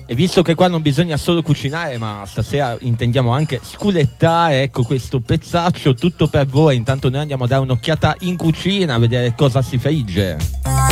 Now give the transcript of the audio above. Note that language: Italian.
E visto che qua non bisogna solo cucinare, ma stasera intendiamo anche sculettare, ecco questo pezzaccio tutto per voi. Intanto noi andiamo a dare un'occhiata in cucina a vedere cosa si frigge.